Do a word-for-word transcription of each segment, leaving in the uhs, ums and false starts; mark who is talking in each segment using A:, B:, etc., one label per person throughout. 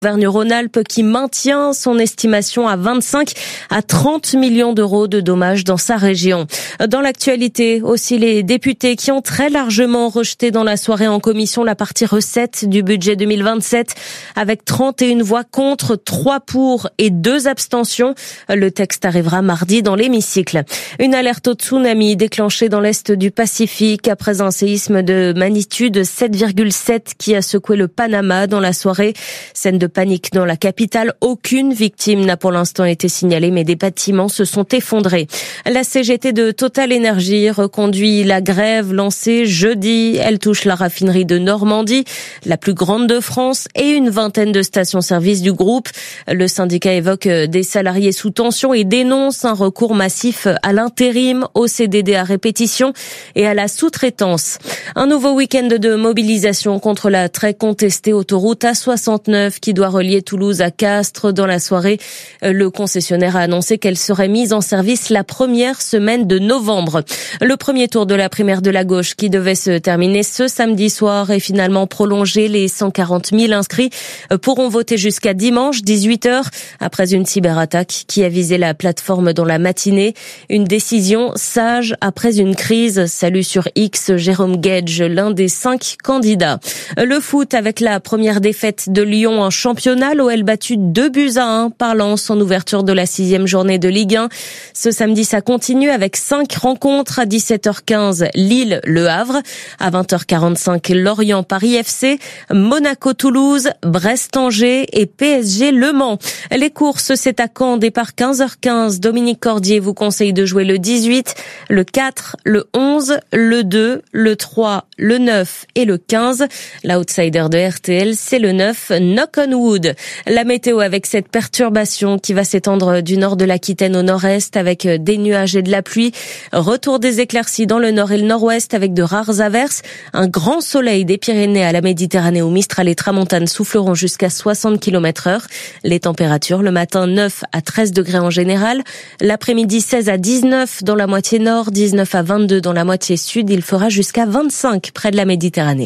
A: Auvergne-Rhône-Alpes qui maintient son estimation à vingt-cinq à trente millions d'euros de dommages dans sa région. Dans l'actualité, aussi les députés qui ont très largement rejeté dans la soirée en commission la partie recettes du budget deux mille vingt-sept avec trente et une voix contre, trois pour et deux abstentions. Le texte arrivera mardi dans l'hémicycle. Une alerte au tsunami déclenchée dans l'est du Pacifique après un séisme de magnitude sept virgule sept qui a secoué le Panama dans la soirée. Scène de panique dans la capitale. Aucune victime n'a pour l'instant été signalée, mais des bâtiments se sont effondrés. La C G T de Total Energy reconduit la grève lancée jeudi. Elle touche la raffinerie de Normandie, la plus grande de France, et une vingtaine de stations-service du groupe. Le syndicat évoque des salariés sous tension et dénonce un recours massif à l'intérim, au C D D à répétition et à la sous-traitance. Un nouveau week-end de mobilisation contre la très contestée autoroute A soixante-neuf qui doit relier Toulouse à Castres. Dans la soirée, le concessionnaire a annoncé qu'elle serait mise en service la première semaine de novembre. Le premier tour de la primaire de la gauche qui devait se terminer ce samedi soir est finalement prolongé. Les cent quarante mille inscrits pourront voter jusqu'à dimanche dix-huit heures après une cyberattaque qui a visé la plateforme dans la matinée. Une décision sage après une crise. Salut sur X Jérôme Gage, l'un des cinq candidats. Le foot avec la première défaite de Lyon en championnat. L'O L battu deux buts à un par Lens en ouverture de la sixième journée de Ligue un. Ce samedi, ça continue avec cinq rencontres à dix-sept heures quinze. Lille, Le Havre. À vingt heures quarante-cinq, Lorient, Paris F C. Monaco, Toulouse. Brest, Angers et P S G, Le Mans. Les courses, c'est à Caen, départ quinze heures quinze. Dominique Cordier vous conseille de jouer le dix-huit, le quatre, le onze, le deux, le trois, le neuf et le quinze. L'outsider de R T L, c'est le neuf, Knock on Wood. La météo avec cette perturbation qui va s'étendre du nord de l'Aquitaine au nord-est avec des nuages et de la pluie. Retour des éclaircies dans le nord et le nord-ouest avec de rares averses. Un grand soleil des Pyrénées à la Méditerranée où Mistral et Tramontane souffleront jusqu'à soixante kilomètres heure. Les températures, le matin neuf à treize degrés en général. L'après-midi seize à dix-neuf dans la moitié nord, dix-neuf à vingt-deux dans la moitié sud. Il fera jusqu'à vingt-cinq près de la Méditerranée.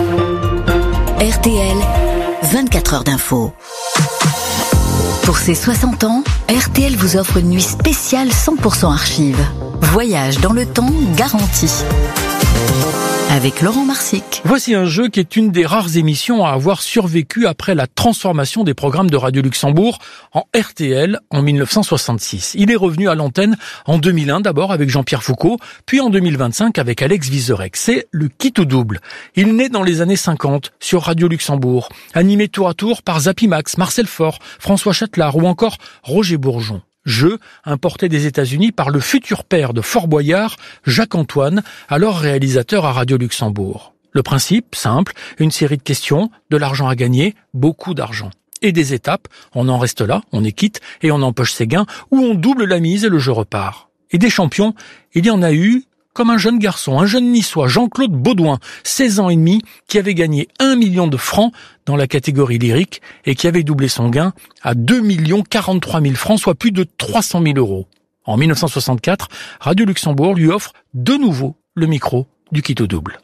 B: R T L, vingt-quatre heures d'info. Pour ses soixante ans, R T L vous offre une nuit spéciale cent pour cent archive. Voyage dans le temps garanti. Avec Laurent Marsic.
C: Voici un jeu qui est une des rares émissions à avoir survécu après la transformation des programmes de Radio Luxembourg en R T L en mille neuf cent soixante-six. Il est revenu à l'antenne en deux mille un d'abord avec Jean-Pierre Foucault, puis en deux mille vingt-cinq avec Alex Vizorek. C'est le Qui tout double. Il naît dans les années cinquante sur Radio Luxembourg, animé tour à tour par Zappy Max, Marcel Faure, François Châtelard ou encore Roger Bourgeon. Jeu importé des États-Unis par le futur père de Fort Boyard, Jacques Antoine, alors réalisateur à Radio Luxembourg. Le principe, simple, une série de questions, de l'argent à gagner, beaucoup d'argent. Et des étapes, on en reste là, on est quitte et on empoche ses gains, ou on double la mise et le jeu repart. Et des champions, il y en a eu comme un jeune garçon, un jeune niçois, Jean-Claude Baudouin, seize ans et demi, qui avait gagné un million de francs dans la catégorie lyrique et qui avait doublé son gain à deux millions quarante-trois mille francs, soit plus de trois cent mille euros. En mille neuf cent soixante-quatre, Radio Luxembourg lui offre de nouveau le micro du Qui tout double.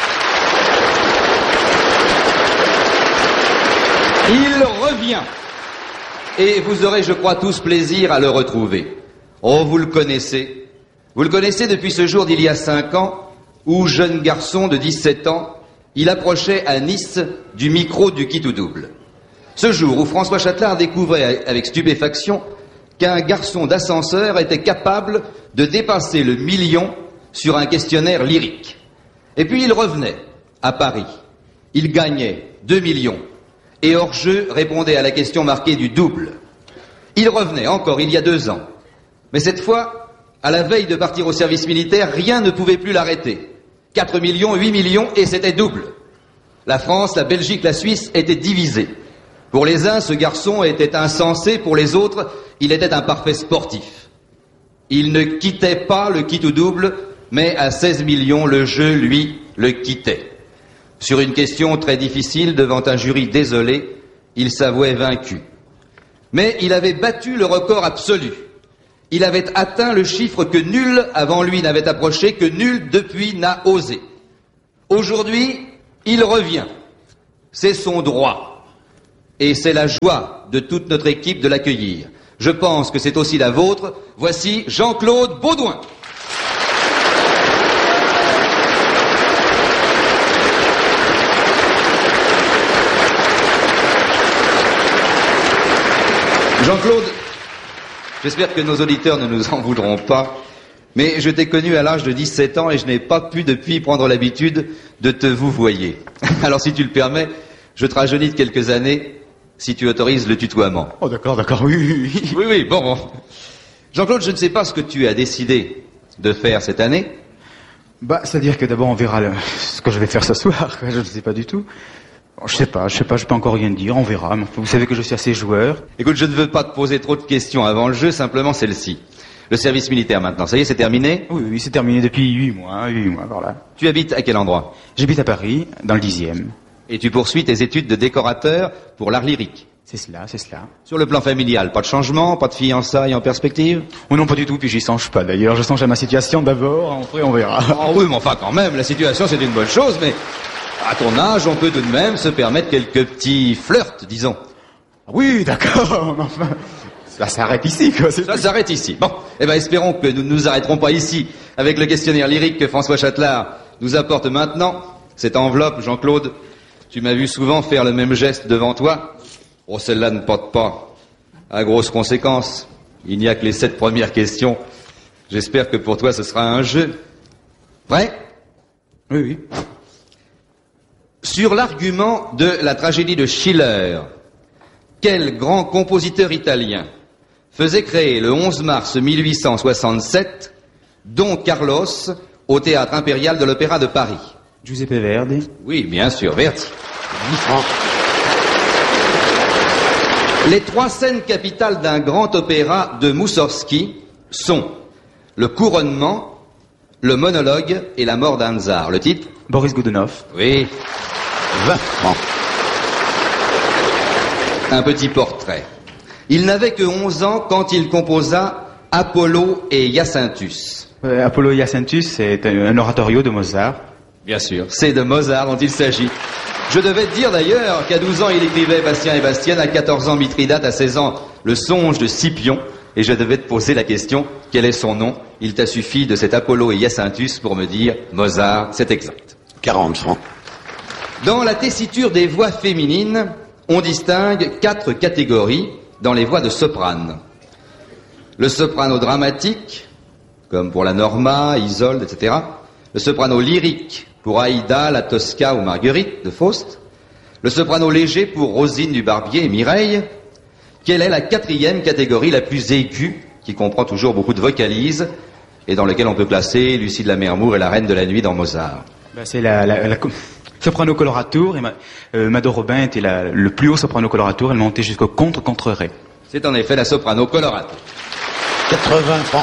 D: Il revient. Et vous aurez, je crois, tous plaisir à le retrouver. Oh, vous le connaissez. Vous le connaissez depuis ce jour d'il y a cinq ans, où, jeune garçon de dix-sept ans, il approchait à Nice du micro du Qui tout double. Ce jour où François Châtelard découvrait avec stupéfaction qu'un garçon d'ascenseur était capable de dépasser le million sur un questionnaire lyrique. Et puis il revenait à Paris. Il gagnait deux millions. Et hors jeu répondait à la question marquée du double. Il revenait encore il y a deux ans. Mais cette fois, à la veille de partir au service militaire, rien ne pouvait plus l'arrêter. quatre millions, huit millions, et c'était double. La France, la Belgique, la Suisse étaient divisées. Pour les uns, ce garçon était insensé, pour les autres, il était un parfait sportif. Il ne quittait pas le Qui tout double, mais à seize millions, le jeu, lui, le quittait. Sur une question très difficile, devant un jury désolé, il s'avouait vaincu. Mais il avait battu le record absolu. Il avait atteint le chiffre que nul avant lui n'avait approché, que nul depuis n'a osé. Aujourd'hui, il revient. C'est son droit. et c'est la joie de toute notre équipe de l'accueillir. Je pense que c'est aussi la vôtre. Voici Jean-Claude Baudouin. Jean-Claude, j'espère que nos auditeurs ne nous en voudront pas, mais je t'ai connu à l'âge de dix-sept ans et je n'ai pas pu depuis prendre l'habitude de te vouvoyer. Alors si tu le permets, je te rajeunis de quelques années, si tu autorises le tutoiement.
E: Oh d'accord, d'accord, oui, oui, oui.
D: Oui, oui, bon, bon. Jean-Claude, je ne sais pas ce que tu as décidé de faire cette année.
E: Bah, c'est-à-dire que d'abord on verra le... ce que je vais faire ce soir, je ne sais pas du tout. Je sais pas, je sais pas, je peux encore rien dire, on verra. Vous savez que je suis assez joueur.
D: Écoute, je ne veux pas te poser trop de questions avant le jeu, simplement celle-ci. Le service militaire maintenant, ça y est, c'est terminé?
E: Oui, oui, c'est terminé depuis huit mois, huit mois, par là.
D: Tu habites à quel endroit?
E: J'habite à Paris, dans le dixième.
D: Et tu poursuis tes études de décorateur pour l'art lyrique?
E: C'est cela, c'est cela.
D: Sur le plan familial, pas de changement, pas de fiançailles en perspective?
E: Oh non, pas du tout, puis j'y songe pas d'ailleurs. Je songe à ma situation d'abord, après on verra.
D: Oh oui, mais enfin quand même, la situation c'est une bonne chose, mais à ton âge, on peut tout de même se permettre quelques petits flirts, disons.
E: Oui, d'accord, mais enfin... Ça s'arrête ici, quoi.
D: Ça s'arrête ici. Bon, eh ben espérons que nous ne nous arrêterons pas ici avec le questionnaire lyrique que François Châtelard nous apporte maintenant. Cette enveloppe, Jean-Claude, tu m'as vu souvent faire le même geste devant toi. Oh, celle-là ne porte pas à grosses conséquences. Il n'y a que les sept premières questions. J'espère que pour toi ce sera un jeu. Prêt?
E: Oui, oui.
D: Sur l'argument de la tragédie de Schiller, quel grand compositeur italien faisait créer le onze mars mille huit cent soixante-sept Don Carlos au Théâtre Impérial de l'Opéra de Paris?
E: Giuseppe Verdi.
D: Oui, bien sûr, Verdi. Les trois scènes capitales d'un grand opéra de Moussorgsky sont le couronnement, le monologue et la mort d'un tsar. Le titre?
E: Boris Godunov.
D: Oui. vingt francs. Un petit portrait. Il n'avait que onze ans quand il composa Apollo et Hyacinthus.
E: Euh, Apollo et Hyacinthus, c'est un, un oratorio de Mozart.
D: Bien sûr, c'est de Mozart dont il s'agit. Je devais te dire d'ailleurs qu'à douze ans il écrivait Bastien et Bastienne, à quatorze ans Mithridate, à seize ans Le songe de Scipion, et je devais te poser la question, quel est son nom? Il t'a suffi de cet Apollo et Hyacinthus pour me dire Mozart, c'est exact.
F: quarante francs.
D: Dans la tessiture des voix féminines, on distingue quatre catégories dans les voix de soprane. Le soprano dramatique, comme pour la Norma, Isolde, et cetera. Le soprano lyrique, pour Aïda, la Tosca ou Marguerite de Faust. Le soprano léger pour Rosine du Barbier et Mireille. Quelle est la quatrième catégorie la plus aiguë, qui comprend toujours beaucoup de vocalises, et dans laquelle on peut classer Lucie de la Mermour et la Reine de la Nuit dans Mozart?
E: Ben, c'est la, la, la, soprano coloratura, et ma, euh, Mado Robin était la, le plus haut soprano coloratura, elle montait jusqu'au contre-contre-ré.
D: C'est en effet la soprano coloratura.
F: quatre-vingts francs.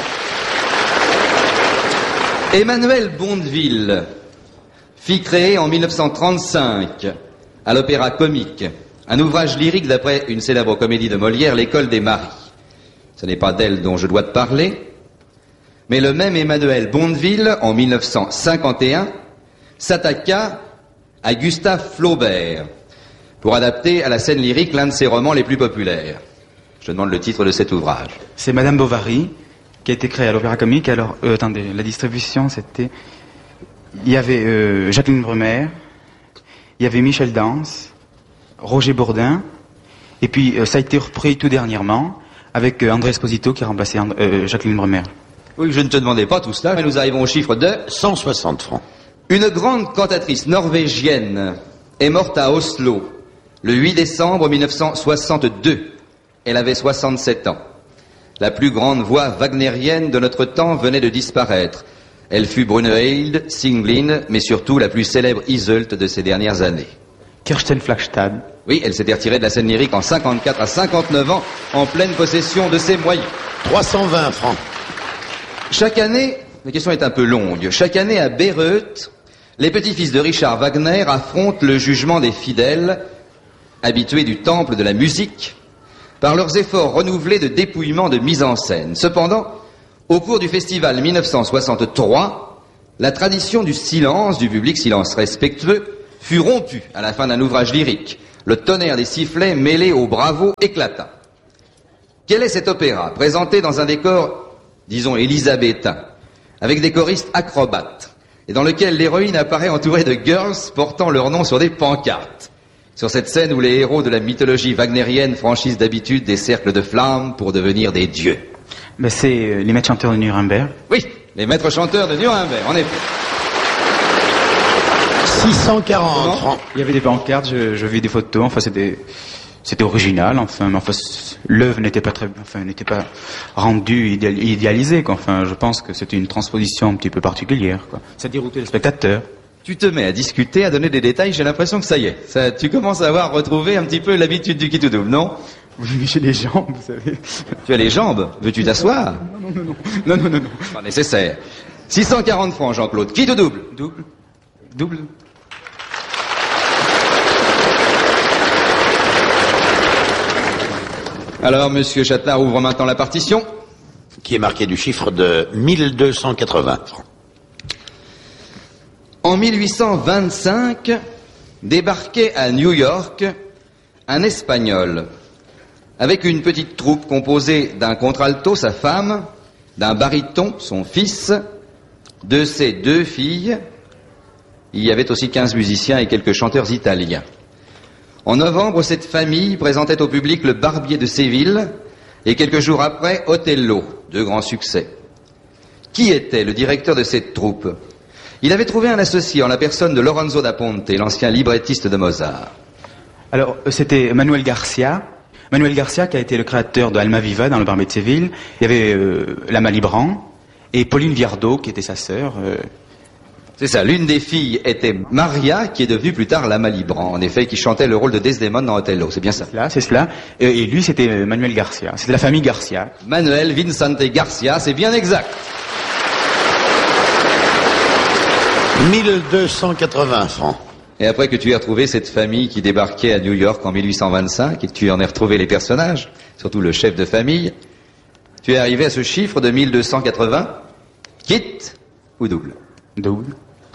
D: Emmanuel Bondeville fit créer en mille neuf cent trente-cinq à l'Opéra Comique un ouvrage lyrique d'après une célèbre comédie de Molière, L'École des Maris. Ce n'est pas d'elle dont je dois te parler, mais le même Emmanuel Bondeville, en mille neuf cent cinquante et un, s'attaqua à Gustave Flaubert pour adapter à la scène lyrique l'un de ses romans les plus populaires. Je demande le titre de cet ouvrage.
E: C'est Madame Bovary, qui a été créée à l'Opéra Comique. Alors, euh, attendez, la distribution, c'était... Il y avait euh, Jacqueline Brumaire, il y avait Michel Dance, Roger Bourdin, et puis euh, ça a été repris tout dernièrement avec euh, André Esposito qui a remplacé And euh, Jacqueline Brumaire.
D: Oui, je ne te demandais pas tout cela, mais nous arrivons au chiffre de...
F: cent soixante francs.
D: Une grande cantatrice norvégienne est morte à Oslo le huit décembre mille neuf cent soixante-deux. Elle avait soixante-sept ans. La plus grande voix wagnérienne de notre temps venait de disparaître. Elle fut Brunehilde, Singlin, mais surtout la plus célèbre Iseult de ces dernières années.
E: Kirsten Flagstad.
D: Oui, elle s'était retirée de la scène lyrique en cinquante-quatre à cinquante-neuf ans, en pleine possession de ses moyens.
F: trois cent vingt francs.
D: Chaque année, la question est un peu longue, chaque année à Bayreuth, les petits-fils de Richard Wagner affrontent le jugement des fidèles, habitués du temple de la musique, par leurs efforts renouvelés de dépouillement de mise en scène. Cependant, au cours du festival mille neuf cent soixante-trois, la tradition du silence, du public silence respectueux, fut rompue à la fin d'un ouvrage lyrique. Le tonnerre des sifflets mêlé au bravo éclata. Quel est cet opéra présenté dans un décor, disons, élisabétain, avec des choristes acrobates, et dans lequel l'héroïne apparaît entourée de girls portant leur nom sur des pancartes? Sur cette scène où les héros de la mythologie wagnérienne franchissent d'habitude des cercles de flammes pour devenir des dieux.
E: Ben c'est euh, les maîtres chanteurs de Nuremberg.
D: Oui, les maîtres chanteurs de Nuremberg, en effet.
F: six cent quarante francs.
E: Il y avait des pancartes, je, je vis des photos, enfin c'était c'était original, enfin, mais enfin l'œuvre n'était pas très, enfin n'était pas rendue idéal, idéalisée, quoi. Enfin, je pense que c'était une transposition un petit peu particulière, quoi. Ça déroutait le spectateur.
D: Tu te mets à discuter, à donner des détails, j'ai l'impression que ça y est. Ça, tu commences à avoir retrouvé un petit peu l'habitude du qui tout double, non?
E: Oui, j'ai les jambes, vous savez.
D: Tu as les jambes? Veux-tu t'asseoir?
E: Non, non, non, non, non, non, non, non.
D: Pas nécessaire. six cent quarante francs, Jean-Claude. Qui tout double?
E: Double, double.
D: Alors, monsieur Châtelard ouvre maintenant la partition.
F: Qui est marqué du chiffre de mille deux cent quatre-vingts francs.
D: En mille huit cent vingt-cinq, débarquait à New York un Espagnol avec une petite troupe composée d'un contralto, sa femme, d'un baryton, son fils, de ses deux filles. Il y avait aussi quinze musiciens et quelques chanteurs italiens. En novembre, cette famille présentait au public Le Barbier de Séville et quelques jours après, Othello, deux grands succès. Qui était le directeur de cette troupe? Il avait trouvé un associé en la personne de Lorenzo da Ponte, l'ancien librettiste de Mozart.
E: Alors, c'était Manuel Garcia. Manuel Garcia qui a été le créateur de Almaviva dans Le Barbier de Séville. Il y avait euh, Lama Libran et Pauline Viardot qui était sa sœur. Euh...
D: C'est ça, l'une des filles était Maria, qui est devenue plus tard Lama Libran, en effet, qui chantait le rôle de Desdémone dans Othello, c'est bien ça.
E: C'est cela, c'est cela. Et, et lui, c'était Manuel Garcia. C'était la famille Garcia.
D: Manuel Vincente Garcia, c'est bien exact.
F: mille deux cent quatre-vingts francs.
D: Et après que tu aies retrouvé cette famille qui débarquait à New York en mille huit cent vingt-cinq, et que tu en aies retrouvé les personnages, surtout le chef de famille, tu es arrivé à ce chiffre de mille deux cent quatre-vingts, quitte ou double?
E: Double.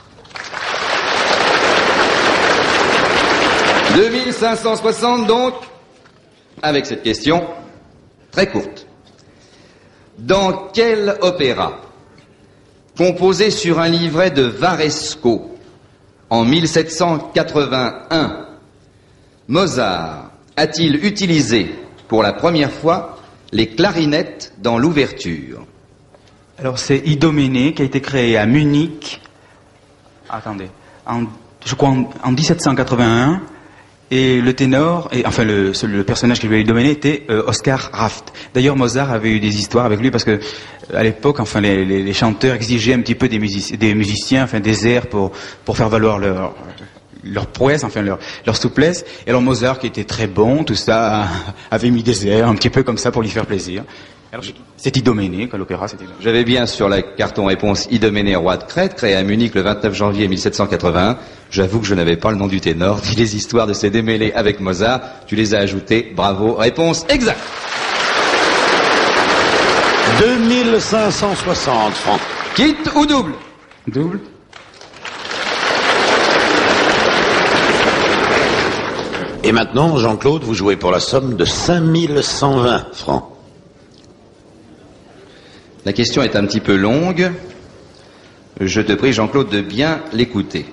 D: deux mille cinq cent soixante donc, avec cette question très courte. Dans quel opéra, composé sur un livret de Varesco en mille sept cent quatre-vingt-un, Mozart a-t-il utilisé pour la première fois les clarinettes dans l'ouverture?
E: Alors c'est Idoménée qui a été créé à Munich. Attendez, en, je crois en, en dix-sept cent quatre-vingt-un. Et le ténor, et enfin le, le personnage qui lui a dominé était euh, Oscar Raft. D'ailleurs, Mozart avait eu des histoires avec lui parce que à l'époque, enfin les, les, les chanteurs exigeaient un petit peu des, musici des musiciens, enfin des airs pour pour faire valoir leur leur prouesse, enfin leur leur souplesse. Et alors Mozart, qui était très bon, tout ça, avait mis des airs un petit peu comme ça pour lui faire plaisir. Alors, c'est Idoménée, quoi, l'opéra, c'était...
D: J'avais bien sur la carton réponse Idoménée, roi de Crète, créé à Munich le vingt-neuf janvier mille sept cent quatre-vingt-un. J'avoue que je n'avais pas le nom du ténor, ni les histoires de ces démêlés avec Mozart. Tu les as ajoutées, bravo, réponse exacte.
F: deux mille cinq cent soixante francs.
D: Quitte ou double?
E: Double.
F: Et maintenant, Jean-Claude, vous jouez pour la somme de cinq mille cent vingt francs.
D: La question est un petit peu longue. Je te prie, Jean-Claude, de bien l'écouter.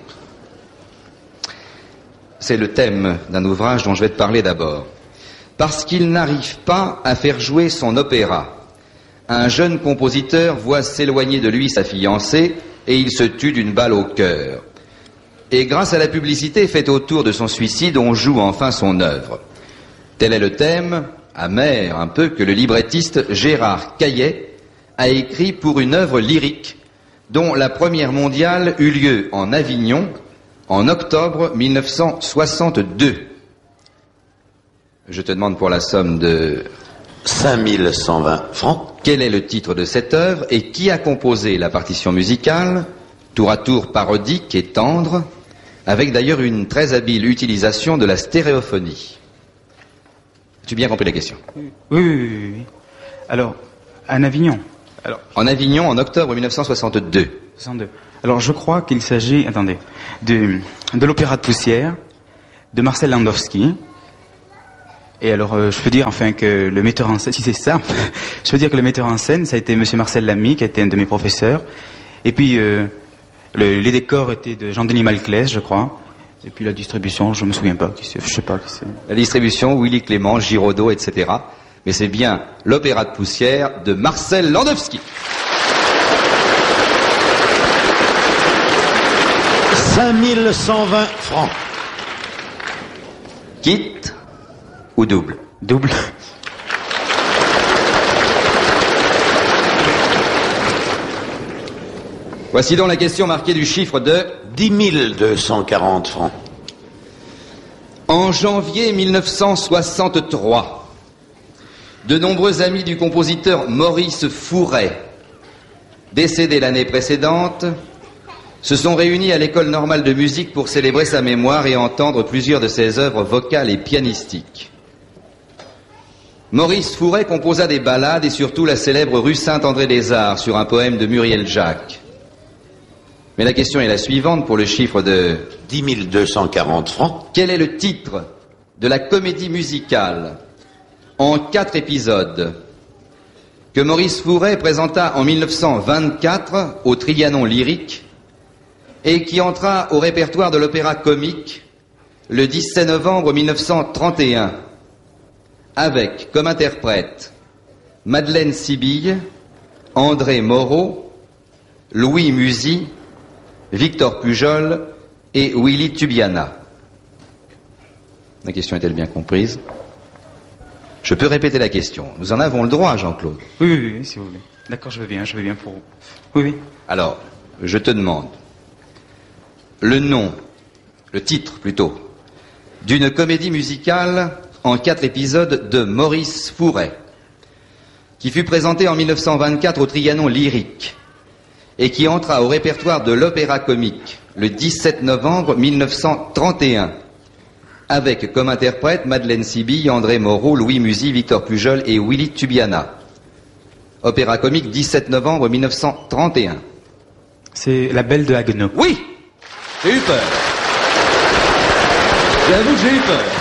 D: C'est le thème d'un ouvrage dont je vais te parler d'abord. Parce qu'il n'arrive pas à faire jouer son opéra, un jeune compositeur voit s'éloigner de lui sa fiancée et il se tue d'une balle au cœur. Et grâce à la publicité faite autour de son suicide, on joue enfin son œuvre. Tel est le thème, amer un peu, que le librettiste Gérard Caillet a écrit pour une œuvre lyrique dont la première mondiale eut lieu en Avignon en octobre mille neuf cent soixante-deux. Je te demande pour la somme de
F: cinq mille cent vingt francs.
D: Quel est le titre de cette œuvre et qui a composé la partition musicale, tour à tour parodique et tendre, avec d'ailleurs une très habile utilisation de la stéréophonie? As-tu bien compris la question?
E: Oui, oui, oui, oui. Alors, en Avignon. Alors,
D: en Avignon, en octobre mille neuf cent soixante-deux.
E: soixante-deux. Alors, je crois qu'il s'agit, attendez, de, de l'opéra de Poussière, de Marcel Landowski, Et alors, euh, je peux dire enfin que le metteur en scène, si c'est ça, je peux dire que le metteur en scène, ça a été Monsieur Marcel Lamy, qui a été un de mes professeurs. Et puis, euh, le, les décors étaient de Jean-Denis Malclès, je crois. Et puis la distribution, je me souviens pas, qui c'est, je sais pas qui c'est.
D: La distribution, Willy Clément, Giraudot, et cetera. Mais c'est bien l'Opéra de Poussière de Marcel Landowski.
F: cinq mille cent vingt francs.
D: Quitte ou double?
E: Double.
D: Voici donc la question marquée du chiffre de
F: dix mille deux cent quarante francs.
D: En janvier mille neuf cent soixante-trois, de nombreux amis du compositeur Maurice Fouret, décédé l'année précédente, se sont réunis à l'École normale de musique pour célébrer sa mémoire et entendre plusieurs de ses œuvres vocales et pianistiques. Maurice Fouret composa des ballades et surtout la célèbre Rue Saint-André-des-Arts sur un poème de Muriel Jacques. Mais la question est la suivante pour le chiffre de
F: dix mille deux cent quarante francs.
D: Quel est le titre de la comédie musicale en quatre épisodes que Maurice Fouret présenta en mille neuf cent vingt-quatre au Trianon Lyrique et qui entra au répertoire de l'Opéra Comique le dix-sept novembre mille neuf cent trente et un avec comme interprètes Madeleine Sibille, André Moreau, Louis Musy, Victor Pujol et Willy Tubiana. La question est-elle bien comprise? Je peux répéter la question. Nous en avons le droit, Jean-Claude.
E: Oui, oui, oui, si vous voulez. D'accord, je veux bien, je veux bien pour vous. Oui, oui.
D: Alors, je te demande le nom, le titre plutôt, d'une comédie musicale en quatre épisodes de Maurice Fouret, qui fut présentée en mille neuf cent vingt-quatre au Trianon Lyrique et qui entra au répertoire de l'Opéra Comique le dix-sept novembre mille neuf cent trente et un, avec comme interprètes Madeleine Sibille, André Moreau, Louis Musy, Victor Pujol et Willy Tubiana. Opéra Comique, dix-sept novembre mille neuf cent trente et un.
E: C'est La Belle de Haguenau.
D: Oui! J'ai eu peur. J'avoue que j'ai eu peur.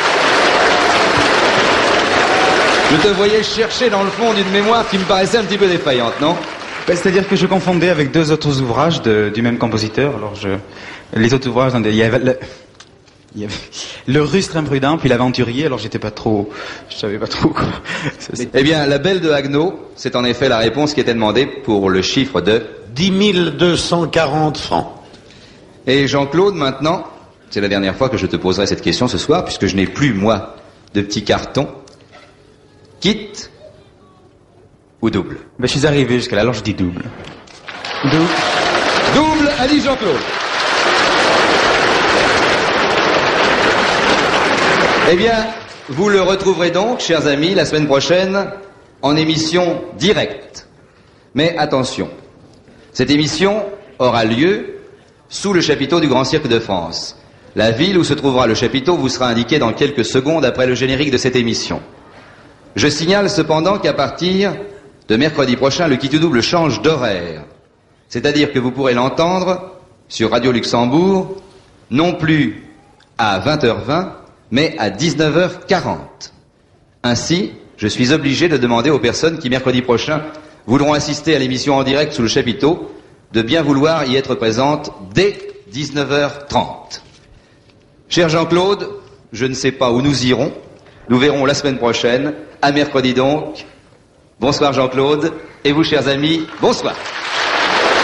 D: Je te voyais chercher dans le fond d'une mémoire qui me paraissait un petit peu défaillante, non?
E: Ben, c'est-à-dire que je confondais avec deux autres ouvrages de, du même compositeur. Alors je, les autres ouvrages, il y avait le, il y avait le Rustre imprudent, puis l'Aventurier. Alors j'étais pas trop, je savais pas trop quoi.
D: Eh bien, La Belle de Haguenau, c'est en effet la réponse qui était demandée pour le chiffre de
F: dix mille deux cent quarante francs.
D: Et Jean-Claude, maintenant, c'est la dernière fois que je te poserai cette question ce soir, puisque je n'ai plus, moi, de petits cartons. Quitte ou double?
E: Ben, je suis arrivé jusqu'à là, alors je dis double.
D: Double. Double, a dit Jean-Claude. Eh bien, vous le retrouverez donc, chers amis, la semaine prochaine, en émission directe. Mais attention, cette émission aura lieu sous le chapiteau du Grand Cirque de France. La ville où se trouvera le chapiteau vous sera indiquée dans quelques secondes après le générique de cette émission. Je signale cependant qu'à partir de mercredi prochain, le Quitte ou Double change d'horaire. C'est-à-dire que vous pourrez l'entendre sur Radio Luxembourg, non plus à vingt heures vingt, mais à dix-neuf heures quarante. Ainsi, je suis obligé de demander aux personnes qui, mercredi prochain, voudront assister à l'émission en direct sous le chapiteau, de bien vouloir y être présentes dès dix-neuf heures trente. Cher Jean-Claude, je ne sais pas où nous irons. Nous verrons la semaine prochaine. À mercredi donc. Bonsoir Jean-Claude. Et vous, chers amis, bonsoir.